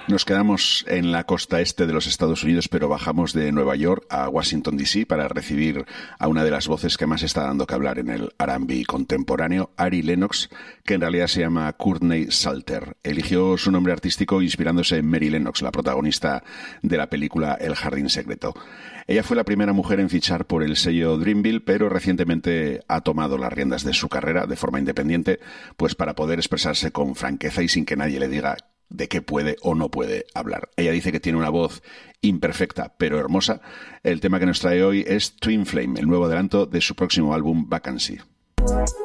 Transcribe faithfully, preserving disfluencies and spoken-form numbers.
Nos quedamos en la costa este de los Estados Unidos, pero bajamos de Nueva York a Washington, D C para recibir a una de las voces que más está dando que hablar en el R and B contemporáneo, Ari Lennox, que en realidad se llama Courtney Salter. Eligió su nombre artístico inspirándose en Mary Lennox, la protagonista de la película El Jardín Secreto. Ella fue la primera mujer en fichar por el sello Dreamville, pero recientemente ha tomado las riendas de su carrera de forma independiente, pues para poder expresarse con franqueza y sin que nadie le diga de qué puede o no puede hablar. Ella dice que tiene una voz imperfecta pero hermosa. El tema que nos trae hoy es Twin Flame, el nuevo adelanto de su próximo álbum Vacancy.